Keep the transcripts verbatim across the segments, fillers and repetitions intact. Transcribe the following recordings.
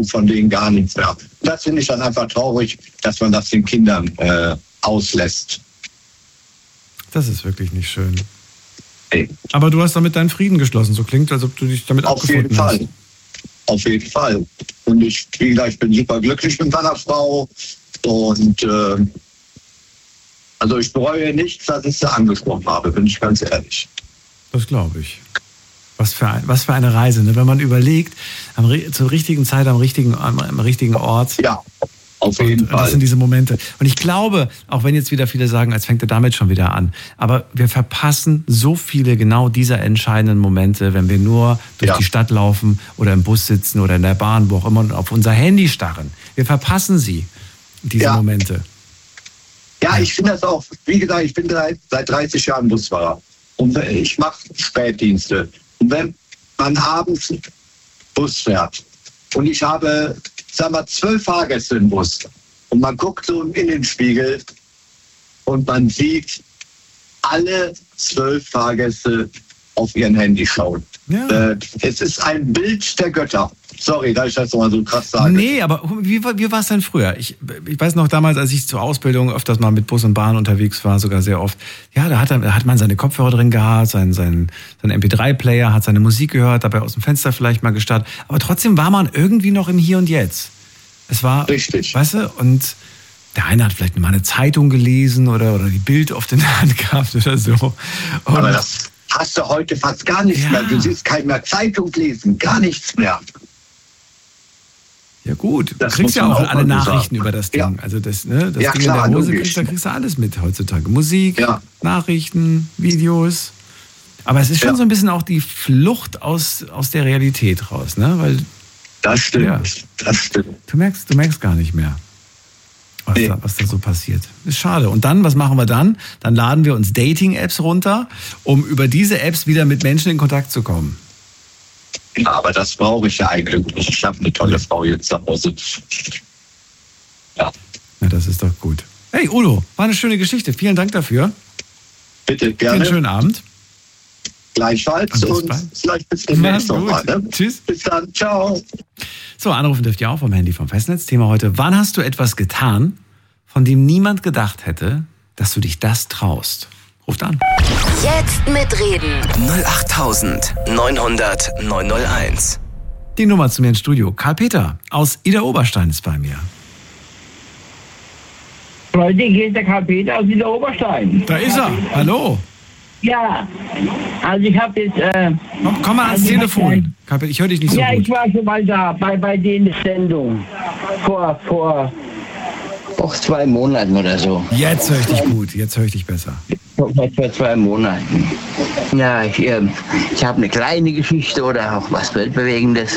von denen gar nichts mehr. Das finde ich dann einfach traurig, dass man das den Kindern äh, auslässt. Das ist wirklich nicht schön. Hey. Aber du hast damit deinen Frieden geschlossen. So klingt, als ob du dich damit Auf abgefunden jeden hast. Fall. Auf jeden Fall. Und ich, wie gesagt, ich bin super glücklich mit meiner Frau. Und äh, also ich bereue nichts, dass ich sie angesprochen habe, bin ich ganz ehrlich. Das glaube ich. Was für, ein, was für eine Reise, ne? Wenn man überlegt, am, zur richtigen Zeit, am richtigen, am, am richtigen Ort. Ja, auf jeden und, Fall. Das sind diese Momente. Und ich glaube, auch wenn jetzt wieder viele sagen, als fängt er damit schon wieder an, aber wir verpassen so viele genau dieser entscheidenden Momente, wenn wir nur durch ja. die Stadt laufen oder im Bus sitzen oder in der Bahn, wo auch immer, und auf unser Handy starren. Wir verpassen sie, diese ja. Momente. Ja, ich finde das auch, wie gesagt, ich bin seit, seit dreißig Jahren Busfahrer. Und ich mache Spätdienste. Und wenn man abends Bus fährt und ich habe, sagen wir, zwölf Fahrgäste im Bus und man guckt so im Innenspiegel und man sieht alle zwölf Fahrgäste auf ihren Handy schauen. Ja. Äh, es ist ein Bild der Götter. Sorry, dass ich das mal so krass sage. Nee, aber wie, wie war es denn früher? Ich, ich weiß noch damals, als ich zur Ausbildung öfters mal mit Bus und Bahn unterwegs war, sogar sehr oft. Ja, da hat, da hat man seine Kopfhörer drin gehabt, seinen, seinen, seinen M P drei Player, hat seine Musik gehört, dabei aus dem Fenster vielleicht mal gestartet. Aber trotzdem war man irgendwie noch im Hier und Jetzt. Es war, richtig. Weißt du, und der eine hat vielleicht mal eine Zeitung gelesen oder, oder die Bild auf der Hand gehabt oder so. Und aber das hast du heute fast gar nichts ja. mehr. Du siehst keinen mehr Zeitung lesen, gar nichts mehr. Ja gut, du das kriegst ja auch, auch alle Nachrichten sagen. über das Ding. Ja. Also das, ne, das ja, Ding klar, in der Hose logisch. kriegst, da kriegst du alles mit heutzutage. Musik, ja. Nachrichten, Videos. Aber es ist schon ja. so ein bisschen auch die Flucht aus, aus der Realität raus, ne? Weil das stimmt, ja, das stimmt. Du merkst, du merkst gar nicht mehr, was, nee. da, was da so passiert. Ist schade. Und dann, was machen wir dann? Dann laden wir uns Dating-Apps runter, um über diese Apps wieder mit Menschen in Kontakt zu kommen. Ja, aber das brauche ich ja eigentlich nicht. Ich habe eine tolle Frau jetzt zu Hause. Ja. Na, das ist doch gut. Hey, Udo, war eine schöne Geschichte. Vielen Dank dafür. Bitte, gerne. Einen schönen Abend. Gleichfalls und, und vielleicht bis demnächst nochmal. Ne? Tschüss. Bis dann. Ciao. So, anrufen dürft ihr auch vom Handy vom Festnetz. Thema heute: Wann hast du etwas getan, von dem niemand gedacht hätte, dass du dich das traust? Ruft an. Jetzt mitreden. null acht neun null null neun null eins. Die Nummer zu mir ins Studio. Karl-Peter aus Idar-Oberstein ist bei mir. Leute, hier ist der Karl-Peter aus Idar-Oberstein. Da ist er. Hallo. Ja, also ich habe jetzt... Äh, komm, komm mal ans also Telefon. Karl-Peter, ich höre dich nicht so ja, gut. Ja, ich war schon mal da, bei, bei denen in der Sendung. Vor, vor auch zwei Monaten oder so. Jetzt höre ich dich gut, jetzt höre ich dich besser. Vor, vor zwei Monaten. Ja, ich, äh, ich habe eine kleine Geschichte oder auch was Weltbewegendes.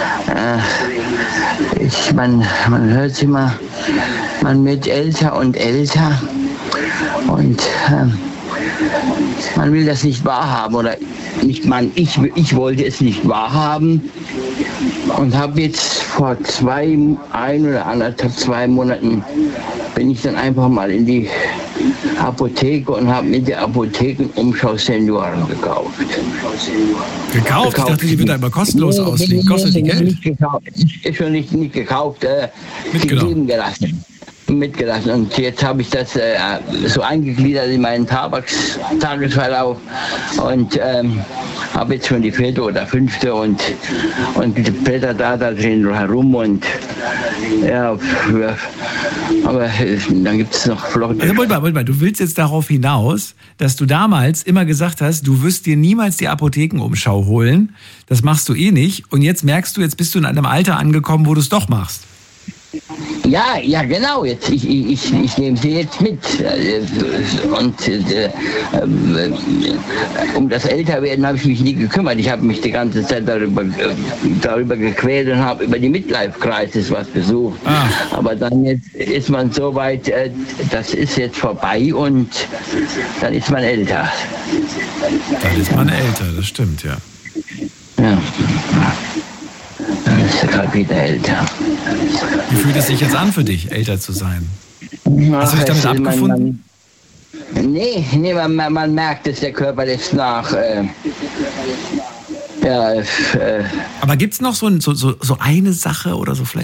Äh, ich, man, man hört es immer, man wird älter und älter und äh, man will das nicht wahrhaben oder nicht man, ich, ich wollte es nicht wahrhaben und habe jetzt vor zwei, ein oder anderthalb, zwei Monaten bin ich dann einfach mal in die Apotheke und habe mit der Apotheken-Umschau Senioren gekauft. Gekauft? gekauft? Ich dachte, die wird da immer kostenlos nee, ausliegen. Nee, Kostet nee, die Geld? Nicht gekauft. Ist schon nicht, nicht gekauft, äh, gegeben gelassen. mitgelassen. Und jetzt habe ich das äh, so eingegliedert in meinen Tabaks-Tagesverlauf und ähm, habe jetzt schon die vierte oder fünfte und, und blätter da, da drin herum und ja, aber äh, dann gibt es noch Flotte. Also, Moment mal, Moment mal, du willst jetzt darauf hinaus, dass du damals immer gesagt hast, du wirst dir niemals die Apothekenumschau holen, das machst du eh nicht und jetzt merkst du, jetzt bist du in einem Alter angekommen, wo du es doch machst. Ja, ja, genau. Jetzt, ich, ich, ich nehme sie jetzt mit. Und äh, äh, um das Älterwerden habe ich mich nie gekümmert. Ich habe mich die ganze Zeit darüber, darüber gequält und habe über die Midlife-Crisis was besucht. Ah. Aber dann jetzt ist man so weit, äh, das ist jetzt vorbei und dann ist man älter. Dann ist man älter, das stimmt, ja. Ja. Dann ist der Karl-Peter älter. Wie fühlt es sich jetzt an für dich, älter zu sein? Ach, hast du dich damit man, abgefunden? Man, nee, nee man, man merkt es, der Körper lässt nach. Äh, Ja, äh, Aber gibt's noch so, ein- so, so, so eine Sache oder so vielleicht